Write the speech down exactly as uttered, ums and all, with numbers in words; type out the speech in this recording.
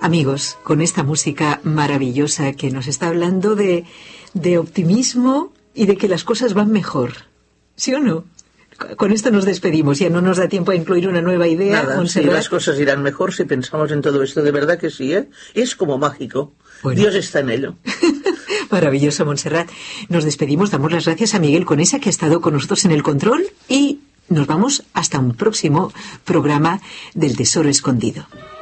Amigos, con esta música maravillosa que nos está hablando de, de optimismo y de que las cosas van mejor. ¿Sí o no? Con esto nos despedimos, ya no nos da tiempo a incluir una nueva idea. Nada, sí, las cosas irán mejor si pensamos en todo esto, de verdad que sí, ¿eh? Es como mágico. Bueno. Dios está en ello. Maravilloso, Montserrat. Nos despedimos, damos las gracias a Miguel Conesa, que ha estado con nosotros en el control, y nos vamos hasta un próximo programa del Tesoro Escondido.